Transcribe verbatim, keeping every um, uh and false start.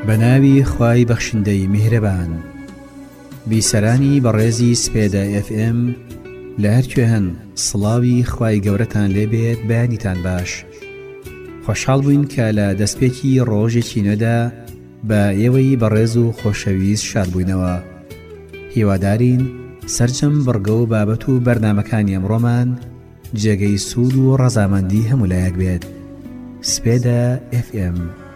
بەناوی خوای بەخشندەی میهرەبان. بیسەرانی بەڕێزی سپێدە ئێف ئێم لە هەرکوێ هەن، سڵاوی خوای گەورەتان لێبێت. بەیانیتان باش. خۆشحاڵ بووین کە لە دەستپێکی ڕۆژێکی نوێدا بە ئێوەی بەڕێز و خۆشەویست شاد بووینەوە. هیوادارین سەرجەم بڕگە و بابەت و بەرنامەکانی ئەمڕۆمان جێگەی سوود و ڕەزامەندی هەموو لایەک بێت. سپێدە ئێف ئێم.